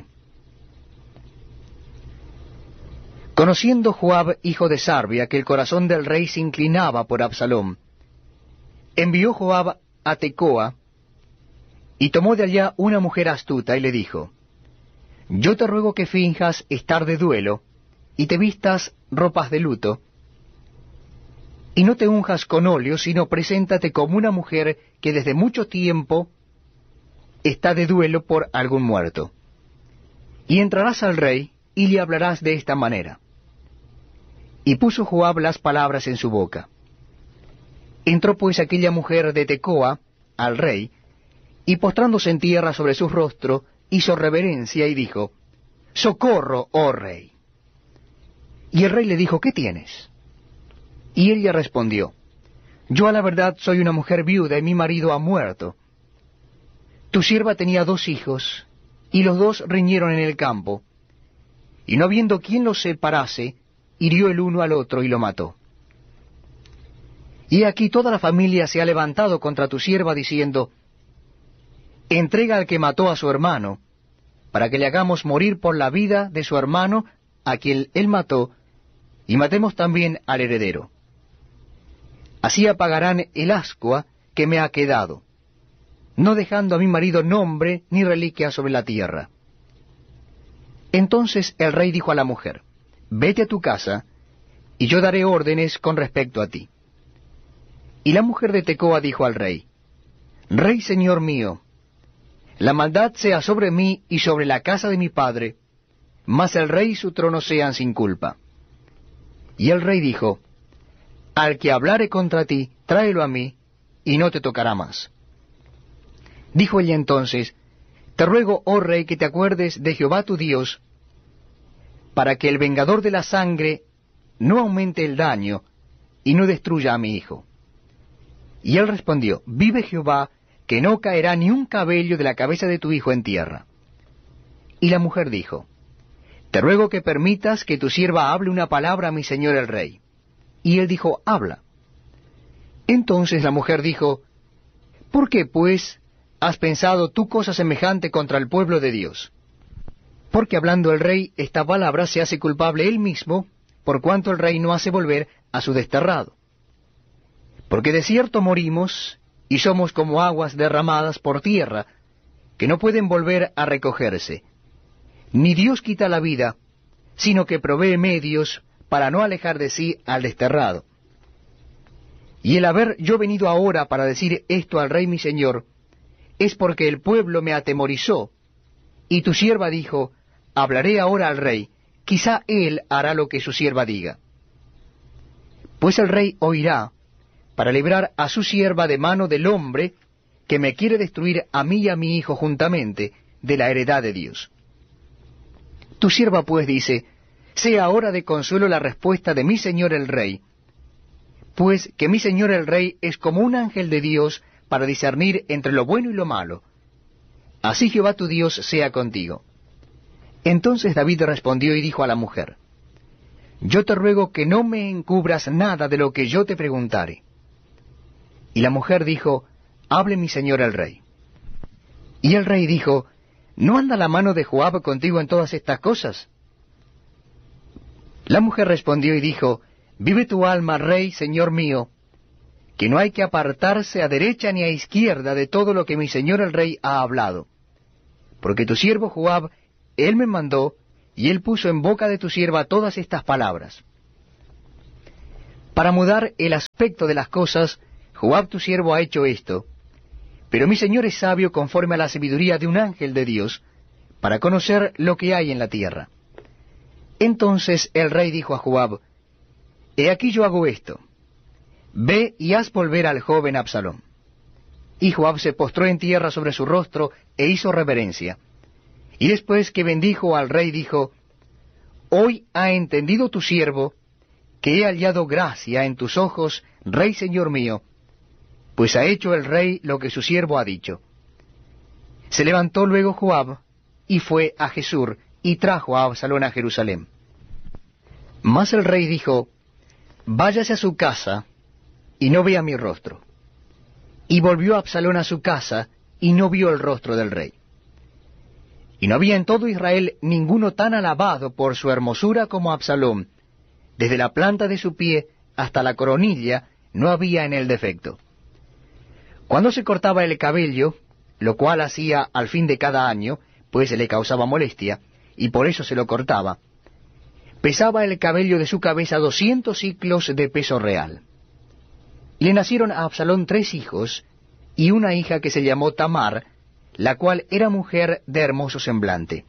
Conociendo Joab, hijo de Sarbia, que el corazón del rey se inclinaba por Absalón, envió Joab a Tecoa, y tomó de allá una mujer astuta, y le dijo, yo te ruego que finjas estar de duelo, y te vistas ropas de luto, y no te unjas con óleo, sino preséntate como una mujer que desde mucho tiempo está de duelo por algún muerto. Y entrarás al rey, y le hablarás de esta manera. Y puso Joab las palabras en su boca. Entró pues aquella mujer de Tecoa al rey, y postrándose en tierra sobre su rostro, hizo reverencia y dijo, socorro, oh rey. Y el rey le dijo, ¿qué tienes? Y ella respondió, yo a la verdad soy una mujer viuda y mi marido ha muerto. Tu sierva tenía dos hijos, y los dos riñeron en el campo, y no habiendo quien los separase, hirió el uno al otro y lo mató. Y aquí toda la familia se ha levantado contra tu sierva diciendo, entrega al que mató a su hermano, para que le hagamos morir por la vida de su hermano, a quien él mató, y matemos también al heredero. Así apagarán el ascua que me ha quedado, no dejando a mi marido nombre ni reliquia sobre la tierra. Entonces el rey dijo a la mujer, vete a tu casa, y yo daré órdenes con respecto a ti. Y la mujer de Tecoa dijo al rey, Rey señor mío, la maldad sea sobre mí y sobre la casa de mi padre, mas el rey y su trono sean sin culpa. Y el rey dijo, al que hablare contra ti, tráelo a mí, y no te tocará más. Dijo ella entonces, te ruego, oh rey, que te acuerdes de Jehová tu Dios, para que el vengador de la sangre no aumente el daño, y no destruya a mi hijo. Y él respondió, vive Jehová, que no caerá ni un cabello de la cabeza de tu hijo en tierra. Y la mujer dijo, te ruego que permitas que tu sierva hable una palabra a mi señor el rey. Y él dijo, habla. Entonces la mujer dijo, ¿por qué, pues, has pensado tú cosa semejante contra el pueblo de Dios? Porque hablando el rey esta palabra se hace culpable él mismo, por cuanto el rey no hace volver a su desterrado. Porque de cierto morimos, y somos como aguas derramadas por tierra, que no pueden volver a recogerse. Ni Dios quita la vida, sino que provee medios para no alejar de sí al desterrado. Y el haber yo venido ahora para decir esto al rey mi señor, es porque el pueblo me atemorizó, y tu sierva dijo, hablaré ahora al rey, quizá él hará lo que su sierva diga. Pues el rey oirá, para librar a su sierva de mano del hombre que me quiere destruir a mí y a mi hijo juntamente de la heredad de Dios. Tu sierva pues dice, sea ahora de consuelo la respuesta de mi señor el rey, pues que mi señor el rey es como un ángel de Dios para discernir entre lo bueno y lo malo. Así Jehová tu Dios sea contigo. Entonces David respondió y dijo a la mujer, yo te ruego que no me encubras nada de lo que yo te preguntare. Y la mujer dijo, hable mi señor el rey. Y el rey dijo, ¿no anda la mano de Joab contigo en todas estas cosas? La mujer respondió y dijo, vive tu alma, rey, señor mío, que no hay que apartarse a derecha ni a izquierda de todo lo que mi señor el rey ha hablado. Porque tu siervo Joab él me mandó, y él puso en boca de tu sierva todas estas palabras. Para mudar el aspecto de las cosas, Joab tu siervo ha hecho esto, pero mi señor es sabio conforme a la sabiduría de un ángel de Dios, para conocer lo que hay en la tierra. Entonces el rey dijo a Joab, he aquí yo hago esto, ve y haz volver al joven Absalón. Y Joab se postró en tierra sobre su rostro e hizo reverencia. Y después que bendijo al rey dijo, hoy ha entendido tu siervo que he hallado gracia en tus ojos, rey señor mío, pues ha hecho el rey lo que su siervo ha dicho. Se levantó luego Joab y fue a Jesur y trajo a Absalón a Jerusalén. Mas el rey dijo, váyase a su casa y no vea mi rostro. Y volvió Absalón a su casa y no vio el rostro del rey. Y no había en todo Israel ninguno tan alabado por su hermosura como Absalón. Desde la planta de su pie hasta la coronilla no había en él defecto. Cuando se cortaba el cabello, lo cual hacía al fin de cada año, pues le causaba molestia, y por eso se lo cortaba, pesaba el cabello de su cabeza doscientos siclos de peso real. Le nacieron a Absalón tres hijos, y una hija que se llamó Tamar, la cual era mujer de hermoso semblante.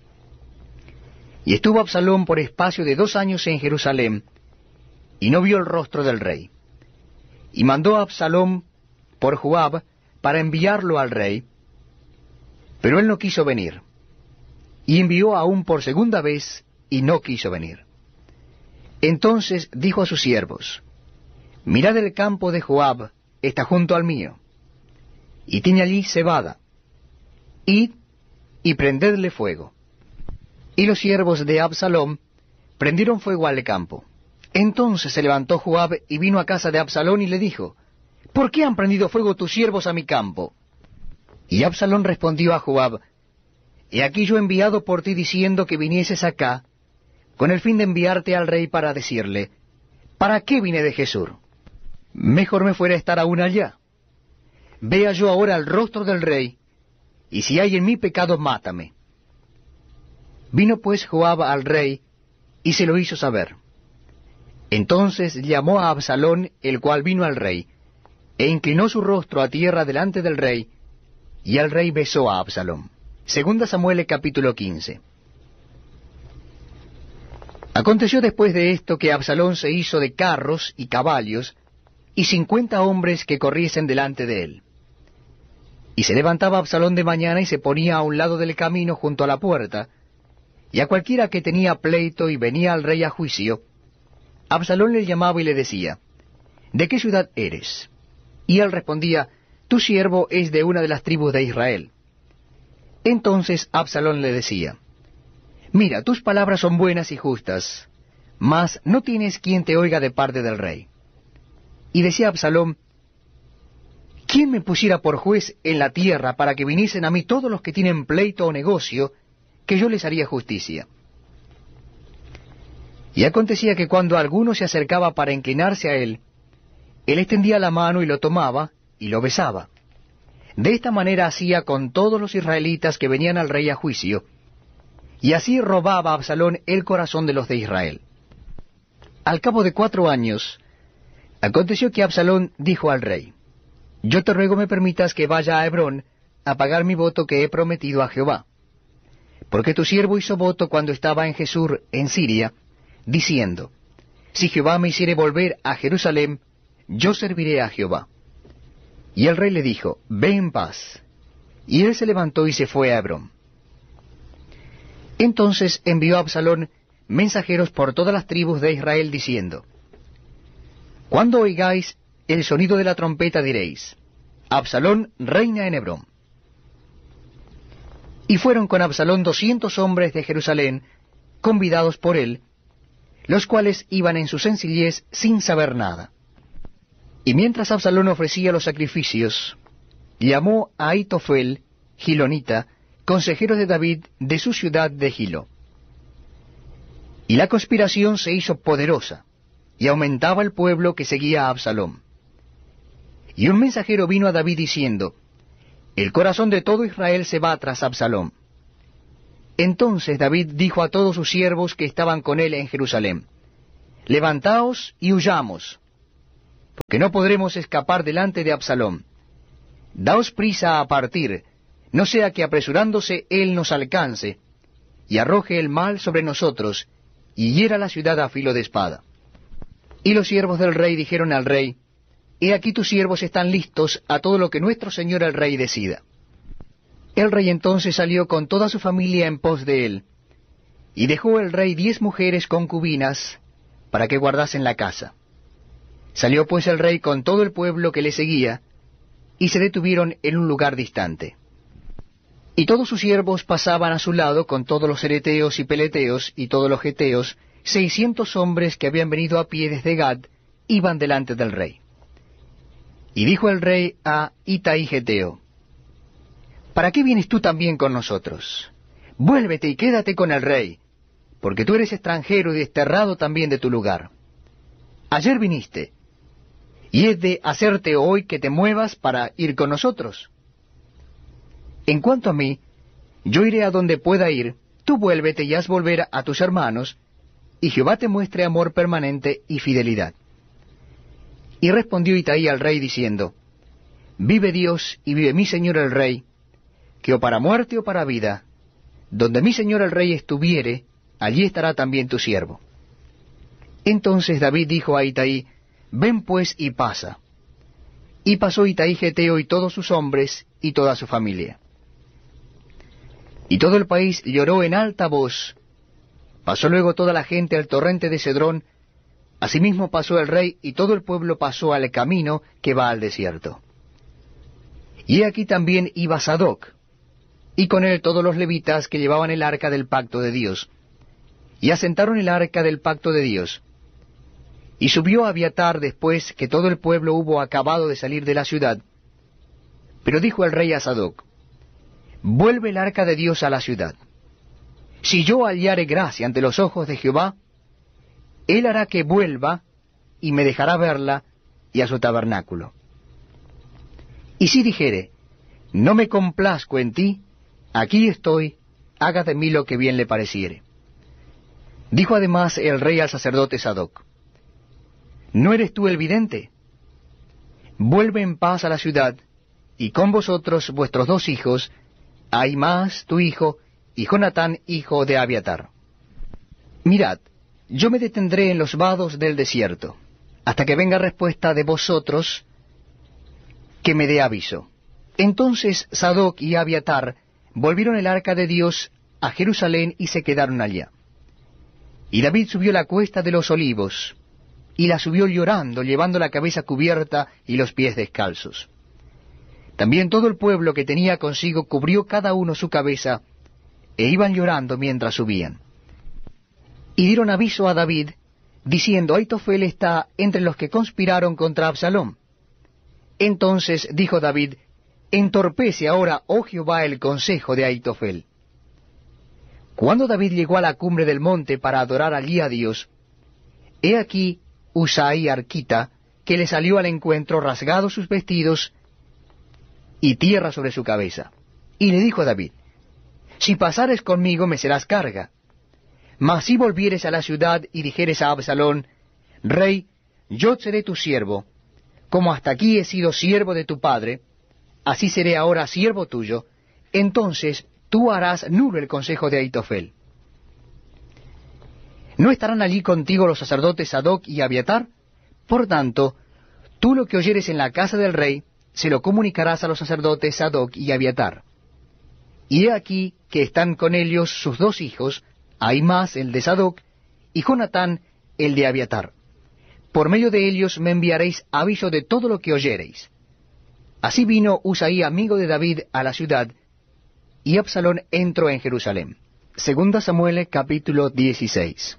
Y estuvo Absalón por espacio de dos años en Jerusalén, y no vio el rostro del rey. Y mandó a Absalón por Joab para enviarlo al rey, pero él no quiso venir. Y envió aún por segunda vez, y no quiso venir. Entonces dijo a sus siervos, mirad el campo de Joab, está junto al mío, y tiene allí cebada. Id y prendedle fuego. Y los siervos de Absalón prendieron fuego al campo. Entonces se levantó Joab y vino a casa de Absalón y le dijo, ¿por qué han prendido fuego tus siervos a mi campo? Y Absalón respondió a Joab, he aquí yo he enviado por ti diciendo que vinieses acá, con el fin de enviarte al rey para decirle, ¿para qué vine de Jesur? Mejor me fuera estar aún allá. Vea yo ahora el rostro del rey, y si hay en mí pecado, mátame. Vino pues Joab al rey, y se lo hizo saber. Entonces llamó a Absalón, el cual vino al rey, e inclinó su rostro a tierra delante del rey, y el rey besó a Absalón. Segunda Samuel capítulo quince. Aconteció después de esto que Absalón se hizo de carros y caballos, y cincuenta hombres que corriesen delante de él. Y se levantaba Absalón de mañana y se ponía a un lado del camino junto a la puerta, y a cualquiera que tenía pleito y venía al rey a juicio, Absalón le llamaba y le decía, ¿de qué ciudad eres? Y él respondía, tu siervo es de una de las tribus de Israel. Entonces Absalón le decía, mira, tus palabras son buenas y justas, mas no tienes quien te oiga de parte del rey. Y decía Absalón, ¿quién me pusiera por juez en la tierra para que viniesen a mí todos los que tienen pleito o negocio, que yo les haría justicia? Y acontecía que cuando alguno se acercaba para inclinarse a él, él extendía la mano y lo tomaba y lo besaba. De esta manera hacía con todos los israelitas que venían al rey a juicio, y así robaba a Absalón el corazón de los de Israel. Al cabo de cuatro años, aconteció que Absalón dijo al rey, yo te ruego me permitas que vaya a Hebrón a pagar mi voto que he prometido a Jehová. Porque tu siervo hizo voto cuando estaba en Jesur, en Siria, diciendo, si Jehová me hiciere volver a Jerusalén, yo serviré a Jehová. Y el rey le dijo, ve en paz. Y él se levantó y se fue a Hebrón. Entonces envió a Absalón mensajeros por todas las tribus de Israel, diciendo, cuando oigáis el sonido de la trompeta diréis, Absalón reina en Hebrón. Y fueron con Absalón doscientos hombres de Jerusalén, convidados por él, los cuales iban en su sencillez sin saber nada. Y mientras Absalón ofrecía los sacrificios, llamó a Ahitofel, Gilonita, consejero de David, de su ciudad de Gilo. Y la conspiración se hizo poderosa, y aumentaba el pueblo que seguía a Absalón. Y un mensajero vino a David diciendo, el corazón de todo Israel se va tras Absalón. Entonces David dijo a todos sus siervos que estaban con él en Jerusalén: Levantaos y huyamos, porque no podremos escapar delante de Absalom. Daos prisa a partir, no sea que apresurándose él nos alcance, y arroje el mal sobre nosotros, y hiera la ciudad a filo de espada. Y los siervos del rey dijeron al rey: He aquí tus siervos están listos a todo lo que nuestro señor el rey decida. El rey entonces salió con toda su familia en pos de él, y dejó el rey diez mujeres concubinas para que guardasen la casa. Salió pues el rey con todo el pueblo que le seguía, y se detuvieron en un lugar distante. Y todos sus siervos pasaban a su lado con todos los ereteos y peleteos y todos los geteos, seiscientos hombres que habían venido a pie desde Gad, iban delante del rey. Y dijo el rey a Itai Geteo: ¿Para qué vienes tú también con nosotros? Vuélvete y quédate con el rey, porque tú eres extranjero y desterrado también de tu lugar. Ayer viniste, y es de hacerte hoy que te muevas para ir con nosotros. En cuanto a mí, yo iré a donde pueda ir, tú vuélvete y haz volver a tus hermanos, y Jehová te muestre amor permanente y fidelidad. Y respondió Itai al rey diciendo: Vive Dios y vive mi señor el rey, que o para muerte o para vida, donde mi señor el rey estuviere, allí estará también tu siervo. Entonces David dijo a Itai: Ven pues y pasa. Y pasó Itai Geteo y todos sus hombres y toda su familia. Y todo el país lloró en alta voz. Pasó luego toda la gente al torrente de Cedrón. Asimismo pasó el rey, y todo el pueblo pasó al camino que va al desierto. Y aquí también iba Sadoc, y con él todos los levitas que llevaban el arca del pacto de Dios. Y asentaron el arca del pacto de Dios. Y subió Abiatar después que todo el pueblo hubo acabado de salir de la ciudad. Pero dijo el rey a Sadoc: Vuelve el arca de Dios a la ciudad. Si yo hallare gracia ante los ojos de Jehová, él hará que vuelva, y me dejará verla, y a su tabernáculo. Y si dijere: No me complazco en ti, aquí estoy, haga de mí lo que bien le pareciere. Dijo además el rey al sacerdote Sadoc: ¿No eres tú el vidente? Vuelve en paz a la ciudad, y con vosotros vuestros dos hijos, Ahimaas tu hijo, y Jonatán hijo de Abiatar. Mirad, yo me detendré en los vados del desierto, hasta que venga respuesta de vosotros, que me dé aviso. Entonces Sadoc y Abiatar volvieron el arca de Dios a Jerusalén y se quedaron allá. Y David subió la cuesta de los olivos, y la subió llorando, llevando la cabeza cubierta y los pies descalzos. También todo el pueblo que tenía consigo cubrió cada uno su cabeza, e iban llorando mientras subían. Y dieron aviso a David, diciendo: Aitofel está entre los que conspiraron contra Absalom. Entonces dijo David: Entorpece ahora, oh Jehová, el consejo de Aitofel. Cuando David llegó a la cumbre del monte para adorar allí a Dios, he aquí Husai arquita, que le salió al encuentro rasgados sus vestidos y tierra sobre su cabeza. Y le dijo a David: Si pasares conmigo me serás carga. Mas si volvieres a la ciudad y dijeres a Absalón: Rey, yo seré tu siervo, como hasta aquí he sido siervo de tu padre, así seré ahora siervo tuyo, entonces tú harás nulo el consejo de Aitofel. ¿No estarán allí contigo los sacerdotes Sadoc y Abiatar? Por tanto, tú lo que oyeres en la casa del rey, se lo comunicarás a los sacerdotes Sadoc y Abiatar. Y he aquí que están con ellos sus dos hijos, Ahimaas el de Sadoc, y Jonatán el de Abiatar. Por medio de ellos me enviaréis aviso de todo lo que oyereis. Así vino Husai, amigo de David, a la ciudad, y Absalón entró en Jerusalén. Segunda Samuel, capítulo dieciséis.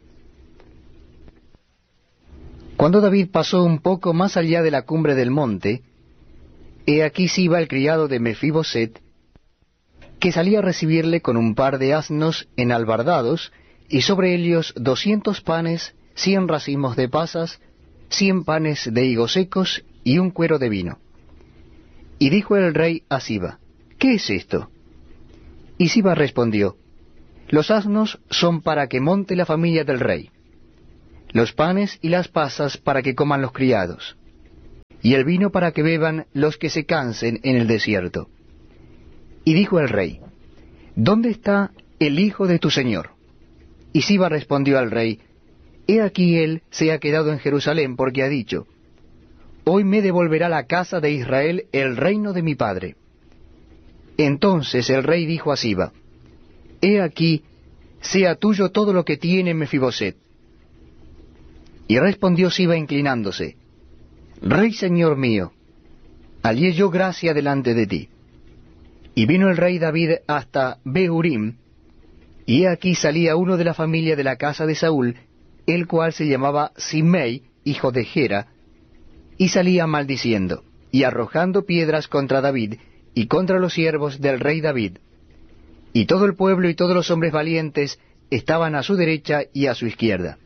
Cuando David pasó un poco más allá de la cumbre del monte, he aquí Siba, el criado de Mefiboset, que salía a recibirle con un par de asnos enalbardados, y sobre ellos doscientos panes, cien racimos de pasas, cien panes de higos secos y un cuero de vino. Y dijo el rey a Siba: ¿Qué es esto? Y Siba respondió: Los asnos son para que monte la familia del rey, los panes y las pasas para que coman los criados, y el vino para que beban los que se cansen en el desierto. Y dijo el rey, ¿dónde está el hijo de tu señor? Y Siba respondió al rey, He aquí él se ha quedado en Jerusalén, porque ha dicho, Hoy me devolverá la casa de Israel el reino de mi padre. Entonces el rey dijo a Siba, He aquí, sea tuyo todo lo que tiene Mefiboset. Y respondió Siba inclinándose, Rey señor mío, hallé yo gracia delante de ti. Y vino el rey David hasta Behurim, y he aquí salía uno de la familia de la casa de Saúl, el cual se llamaba Simei, hijo de Gera, y salía maldiciendo, y arrojando piedras contra David, y contra los siervos del rey David. Y todo el pueblo y todos los hombres valientes estaban a su derecha y a su izquierda.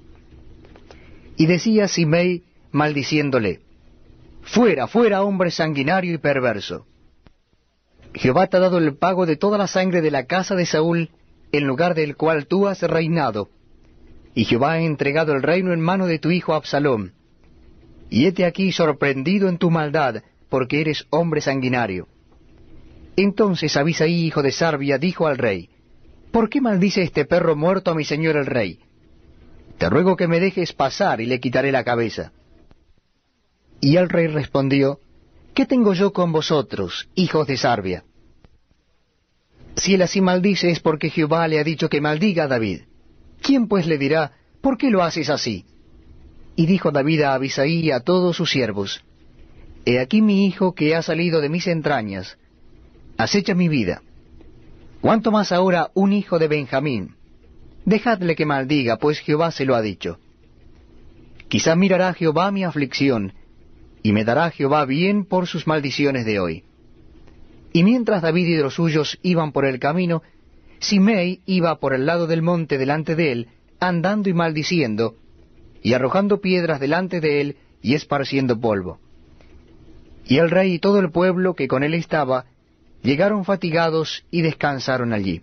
Y decía Simei, maldiciéndole, Fuera, fuera, hombre sanguinario y perverso. Jehová te ha dado el pago de toda la sangre de la casa de Saúl, en lugar del cual tú has reinado, y Jehová ha entregado el reino en mano de tu hijo Absalom. Y hete aquí sorprendido en tu maldad, porque eres hombre sanguinario. Entonces Abisaí, hijo de Sarbia, dijo al rey, ¿Por qué maldice este perro muerto a mi señor el rey? Te ruego que me dejes pasar y le quitaré la cabeza. Y el rey respondió, ¿Qué tengo yo con vosotros, hijos de Sarbia? Si él así maldice es porque Jehová le ha dicho que maldiga a David. ¿Quién pues le dirá, ¿por qué lo haces así? Y dijo David a Abisaí y a todos sus siervos, He aquí mi hijo que ha salido de mis entrañas, acecha mi vida. ¿Cuánto más ahora un hijo de Benjamín? Dejadle que maldiga, pues Jehová se lo ha dicho. Quizá mirará Jehová mi aflicción, y me dará Jehová bien por sus maldiciones de hoy. Y mientras David y los suyos iban por el camino, Simei iba por el lado del monte delante de él, andando y maldiciendo, y arrojando piedras delante de él, y esparciendo polvo. Y el rey y todo el pueblo que con él estaba, llegaron fatigados y descansaron allí.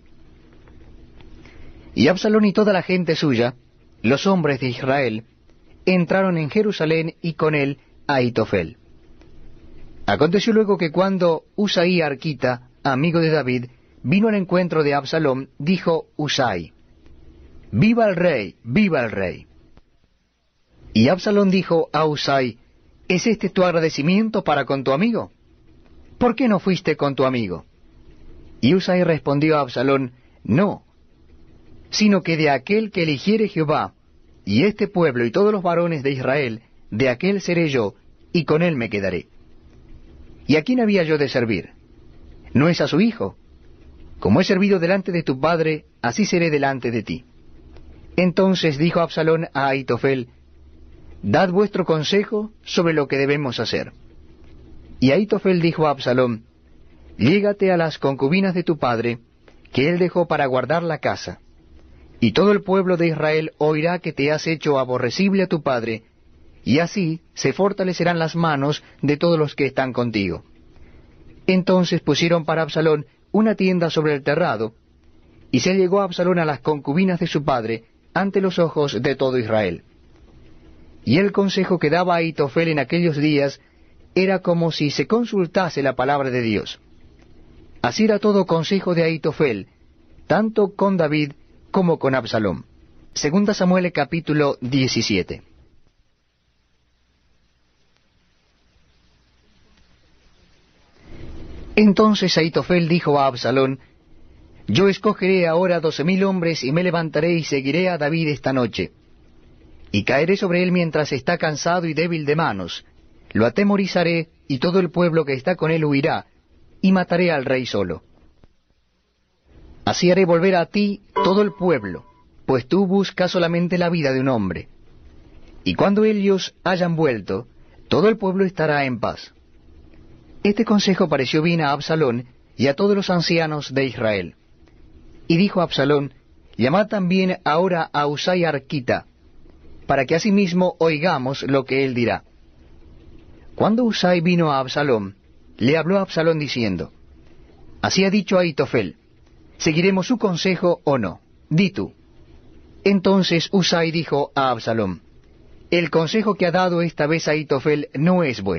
Y Absalón y toda la gente suya, los hombres de Israel, entraron en Jerusalén y con él Ahitofel. Aconteció luego que cuando Usaí Arquita, amigo de David, vino al encuentro de Absalón, dijo Usai, ¡Viva el rey! ¡Viva el rey! Y Absalón dijo a Usai, ¿Es este tu agradecimiento para con tu amigo? ¿Por qué no fuiste con tu amigo? Y Usai respondió a Absalón, No, sino que de aquel que eligiere Jehová, y este pueblo y todos los varones de Israel, de aquel seré yo, y con él me quedaré. ¿Y a quién había yo de servir? ¿No es a su hijo? Como he servido delante de tu padre, así seré delante de ti. Entonces dijo Absalón a Ahitofel, Dad vuestro consejo sobre lo que debemos hacer. Y Ahitofel dijo a Absalón, Llégate a las concubinas de tu padre, que él dejó para guardar la casa, y todo el pueblo de Israel oirá que te has hecho aborrecible a tu padre, y así se fortalecerán las manos de todos los que están contigo. Entonces pusieron para Absalón una tienda sobre el terrado, y se llegó Absalón a las concubinas de su padre ante los ojos de todo Israel. Y el consejo que daba Ahitofel en aquellos días era como si se consultase la palabra de Dios. Así era todo consejo de Ahitofel, tanto con David como con Absalón. Segunda Samuel capítulo diecisiete. Entonces Ahitofel dijo a Absalón, Yo escogeré ahora doce mil hombres y me levantaré y seguiré a David esta noche. Y caeré sobre él mientras está cansado y débil de manos. Lo atemorizaré y todo el pueblo que está con él huirá, y mataré al rey solo. Así haré volver a ti todo el pueblo, pues tú buscas solamente la vida de un hombre. Y cuando ellos hayan vuelto, todo el pueblo estará en paz. Este consejo pareció bien a Absalón y a todos los ancianos de Israel. Y dijo Absalón, Llamad también ahora a Usai Arquita, para que asimismo oigamos lo que él dirá. Cuando Usai vino a Absalón, le habló a Absalón diciendo, Así ha dicho Ahitofel, ¿seguiremos su consejo o no? Di tú. Entonces Husai dijo a Absalom, el consejo que ha dado esta vez Ahitofel no es bueno.